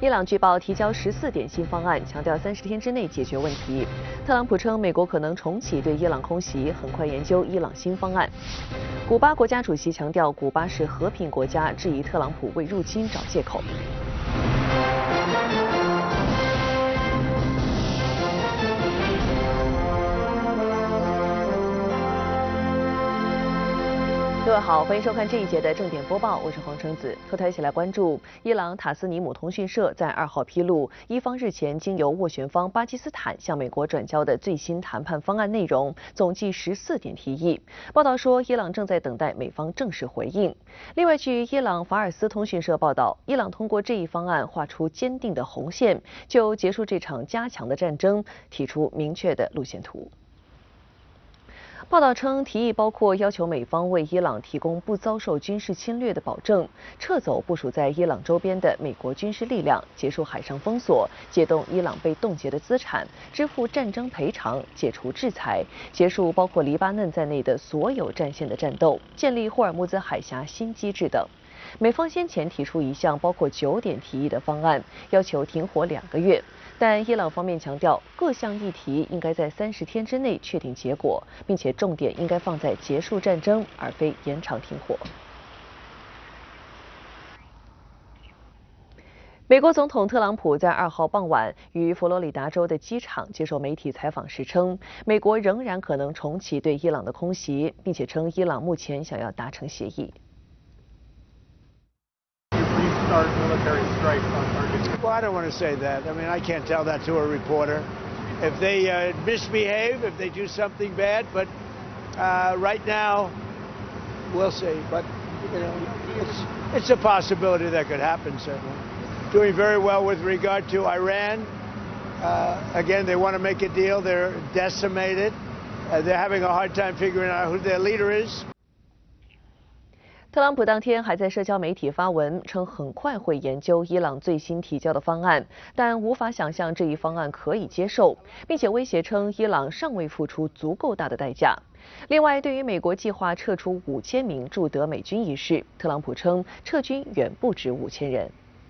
伊朗据报提交14点新方案，强调30天之内解决问题。特朗普称，美国可能重启对伊朗空袭，很快研究伊朗新方案。古巴国家主席强调，古巴是和平国家，质疑特朗普为入侵找借口。各位好，欢迎收看这一节的正点播报，我是黄橙子。头条一起来关注：伊朗塔斯尼姆通讯社在2号披露，伊方日前经由斡旋方巴基斯坦向美国转交的最新谈判方案内容，总计14点提议。报道说，伊朗正在等待美方正式回应。另外，据伊朗法尔斯通讯社报道，伊朗通过这一方案画出坚定的红线，就结束这场加强的战争提出明确的路线图。报道称，提议包括要求美方为伊朗提供不遭受军事侵略的保证，撤走部署在伊朗周边的美国军事力量，结束海上封锁，解冻伊朗被冻结的资产，支付战争赔偿，解除制裁，结束包括黎巴嫩在内的所有战线的战斗，建立霍尔木兹海峡新机制等。美方先前提出一项包括9点提议的方案，要求停火2个月。但伊朗方面强调，各项议题应该在30天之内确定结果，并且重点应该放在结束战争，而非延长停火。美国总统特朗普在2号傍晚于佛罗里达州的机场接受媒体采访时称，美国仍然可能重启对伊朗的空袭，并且称伊朗目前想要达成协议。 Military strikes on targets. Well, I don't want to say that. I mean, I can't tell that to a reporter. If they misbehave, if they do something bad, but right now, we'll see. But you know, it's a possibility that could happen. Certainly, doing very well with regard to Iran. Again, they want to make a deal. They're decimated. They're having a hard time figuring out who their leader is. 特朗普当天还在社交媒体发文称，很快会研究伊朗最新提交的方案，但无法想象这一方案可以接受，并且威胁称伊朗尚未付出足够大的代价。另外，对于美国计划撤出5000名驻德美军一事，特朗普称撤军远不止5000人。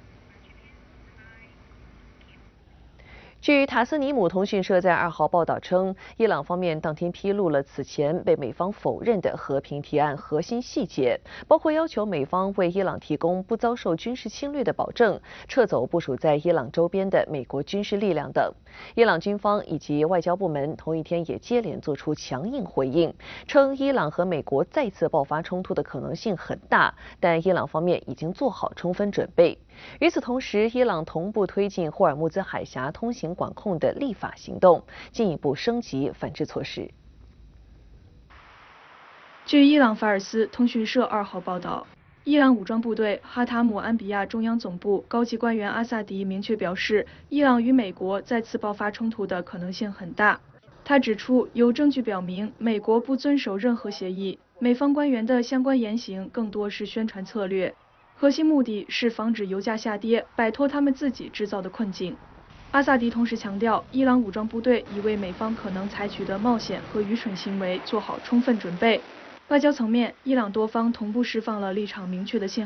据塔斯尼姆通讯社在2号报道称，伊朗方面当天披露了此前被美方否认的和平提案核心细节，包括要求美方为伊朗提供不遭受军事侵略的保证，撤走部署在伊朗周边的美国军事力量等。伊朗军方以及外交部门同一天也接连做出强硬回应，称伊朗和美国再次爆发冲突的可能性很大，但伊朗方面已经做好充分准备。与此同时，伊朗同步推进霍尔木兹海峡通行管控的立法行动，进一步升级反制措施。 据伊朗法尔斯通讯社2号报道，伊朗武装部队哈塔姆安比亚中央总部高级官员阿萨迪明确表示，伊朗与美国再次爆发冲突的可能性很大。他指出，有证据表明美国不遵守任何协议，美方官员的相关言行更多是宣传策略。核心目的是防止油价下跌，摆脱他们自己制造的困境。阿萨迪同时强调，伊朗武装部队已为美方可能采取的冒险和愚蠢行为做好充分准备。外交层面，伊朗多方同步释放了立场明确的信号。